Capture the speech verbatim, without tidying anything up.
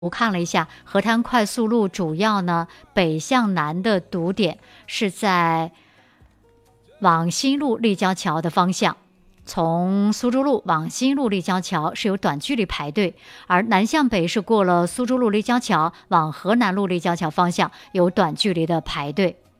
我看了一下，河滩快速路主要呢北向南的堵点是在往新路立交桥的方向，从苏州路往新路立交桥是有短距离排队，而南向北是过了苏州路立交桥往河南路立交桥方向有短距离的排队。